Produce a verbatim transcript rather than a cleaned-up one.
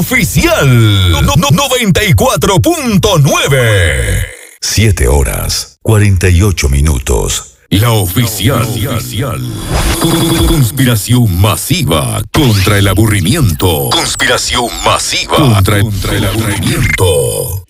oficial. No- no- noventa y cuatro punto nueve. Siete horas, cuarenta y ocho minutos. La oficial. Conspiración masiva contra el aburrimiento. Conspiración masiva contra, contra el aburrimiento.